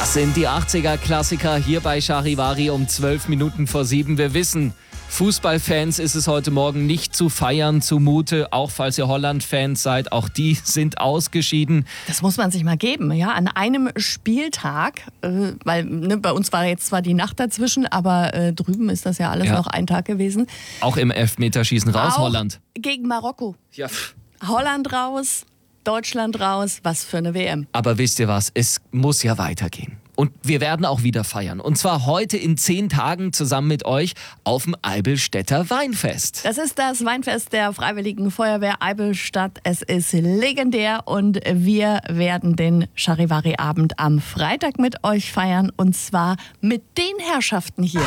Das sind die 80er-Klassiker hier bei Charivari um 12 Minuten vor 7. Wir wissen, Fußballfans ist es heute Morgen nicht zu feiern zumute, auch falls ihr Holland-Fans seid, auch die sind ausgeschieden. Das muss man sich mal geben, ja, an einem Spieltag, weil bei uns war jetzt zwar die Nacht dazwischen, aber drüben ist das ja alles noch ein Tag gewesen. Auch im Elfmeterschießen raus, auch Holland. Gegen Marokko. Ja. Holland raus, Deutschland raus, was für eine WM. Aber wisst ihr was, es muss ja weitergehen. Und wir werden auch wieder feiern. Und zwar heute in 10 Tagen zusammen mit euch auf dem Eibenstädter Weinfest. Das ist das Weinfest der Freiwilligen Feuerwehr Eibenstadt. Es ist legendär und wir werden den Charivari-Abend am Freitag mit euch feiern. Und zwar mit den Herrschaften hier.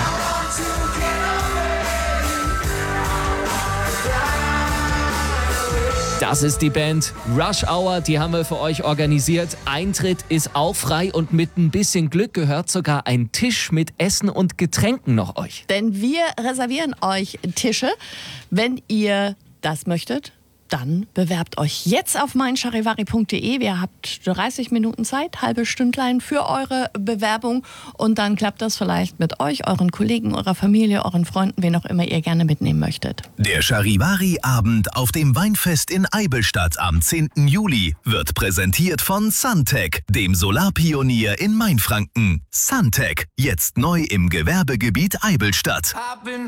Das ist die Band Rush Hour, die haben wir für euch organisiert. Eintritt ist auch frei und mit ein bisschen Glück gehört sogar ein Tisch mit Essen und Getränken noch euch. Denn wir reservieren euch Tische. Wenn ihr das möchtet, dann bewerbt euch jetzt auf meincharivari.de. Ihr habt 30 Minuten Zeit, halbe Stündlein für eure Bewerbung. Und dann klappt das vielleicht mit euch, euren Kollegen, eurer Familie, euren Freunden, wen auch immer ihr gerne mitnehmen möchtet. Der Charivari-Abend auf dem Weinfest in Eibenstadt am 10. Juli wird präsentiert von Suntech, dem Solarpionier in Mainfranken. Suntech, jetzt neu im Gewerbegebiet Eibenstadt.